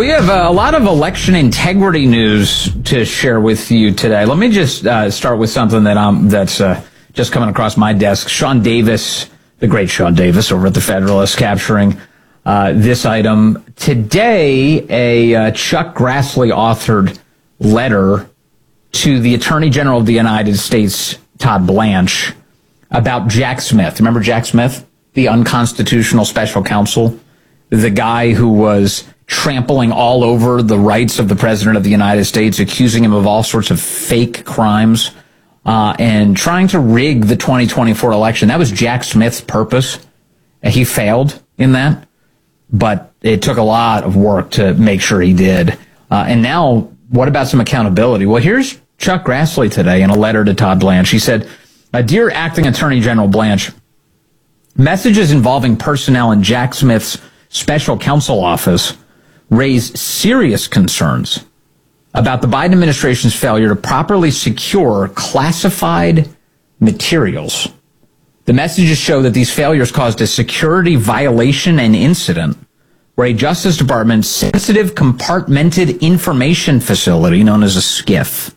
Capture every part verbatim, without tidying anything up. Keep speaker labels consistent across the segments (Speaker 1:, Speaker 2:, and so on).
Speaker 1: we have a lot of election integrity news to share with you today. Let me just uh, start with something that um that's uh, just coming across my desk. Sean Davis, the great Sean Davis over at the Federalist, capturing uh, this item today. A uh, Chuck Grassley authored letter to the Attorney General of the United States, Todd Blanche, about Jack Smith. Remember Jack Smith, the unconstitutional special counsel, the guy who was trampling all over the rights of the President of the United States, accusing him of all sorts of fake crimes, uh, and trying to rig the twenty twenty-four election. That was Jack Smith's purpose. He failed in that, but it took a lot of work to make sure he did. Uh, and now, what about some accountability? Well, here's Chuck Grassley today in a letter to Todd Blanche. He said, "Dear Acting Attorney General Blanche, messages involving personnel in Jack Smith's special counsel office raise serious concerns about the Biden administration's failure to properly secure classified materials. The messages show that these failures caused a security violation and incident where a Justice Department sensitive compartmented information facility known as a SCIF,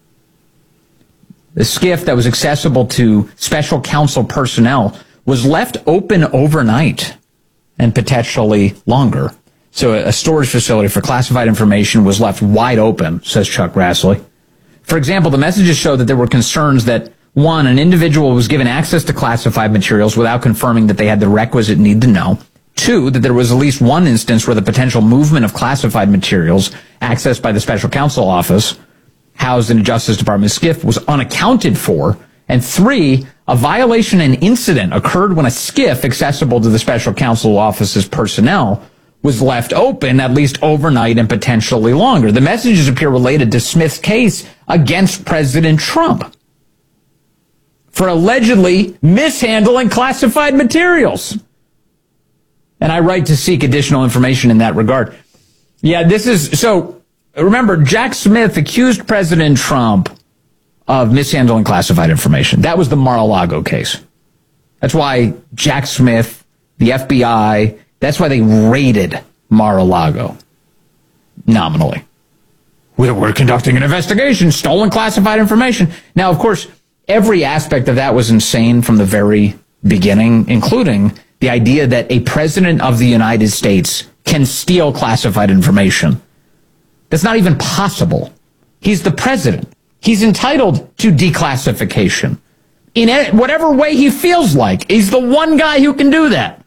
Speaker 1: the SCIF that was accessible to special counsel personnel, was left open overnight and potentially longer. So a storage facility for classified information was left wide open," says Chuck Grassley. For example, the messages show that there were concerns that, one, an individual was given access to classified materials without confirming that they had the requisite need to know. Two, that there was at least one instance where the potential movement of classified materials accessed by the special counsel office housed in a Justice Department SCIF was unaccounted for. And three, a violation and incident occurred when a SCIF accessible to the special counsel office's personnel was left open at least overnight and potentially longer. The messages appear related to Smith's case against President Trump for allegedly mishandling classified materials. And I write to seek additional information in that regard. Yeah, this is, so remember, Jack Smith accused President Trump of mishandling classified information. That was the Mar-a-Lago case. That's why Jack Smith, the F B I, that's why they raided Mar-a-Lago, nominally. We're, we're conducting an investigation, stolen classified information. Now, of course, every aspect of that was insane from the very beginning, including the idea that a president of the United States can steal classified information. That's not even possible. He's the president. He's entitled to declassification in whatever way he feels like. He's the one guy who can do that.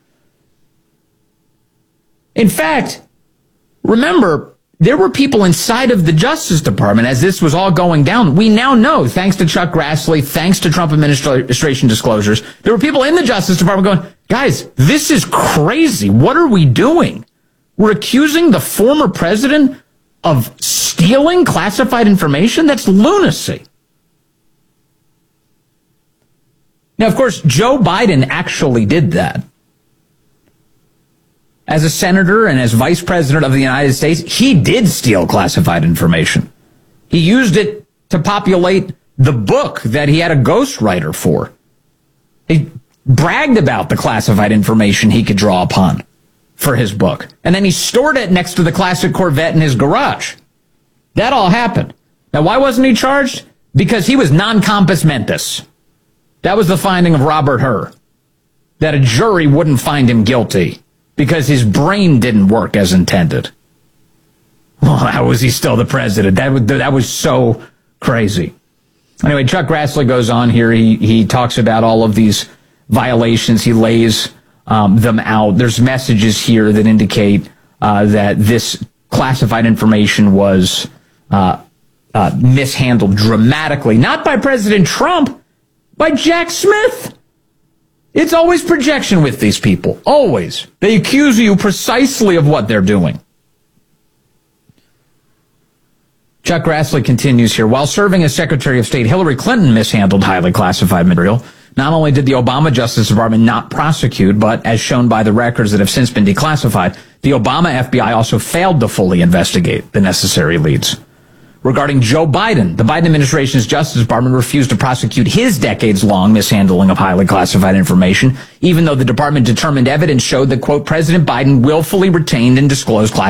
Speaker 1: In fact, remember, there were people inside of the Justice Department as this was all going down. We now know, thanks to Chuck Grassley, thanks to Trump administration disclosures, there were people in the Justice Department going, guys, this is crazy. What are we doing? We're accusing the former president of stealing classified information? That's lunacy. Now, of course, Joe Biden actually did that. As a senator and as vice president of the United States, he did steal classified information. He used it to populate the book that he had a ghostwriter for. He bragged about the classified information he could draw upon for his book. And then he stored it next to the classic Corvette in his garage. That all happened. Now, why wasn't he charged? Because he was non compos mentis. That was the finding of Robert Hur, that a jury wouldn't find him guilty because his brain didn't work as intended. Well, how was he still the president? That was, that was so crazy. Anyway, Chuck Grassley goes on here. He, he talks about all of these violations. He lays um, them out. There's messages here that indicate uh, that this classified information was uh, uh, mishandled dramatically, not by President Trump, by Jack Smith. It's always projection with these people. Always. They accuse you precisely of what they're doing. Chuck Grassley continues here. While serving as Secretary of State, Hillary Clinton mishandled highly classified material. Not only did the Obama Justice Department not prosecute, but as shown by the records that have since been declassified, the Obama F B I also failed to fully investigate the necessary leads. Regarding Joe Biden, the Biden administration's Justice Department refused to prosecute his decades-long mishandling of highly classified information, even though the department determined evidence showed that, quote, President Biden willfully retained and disclosed classified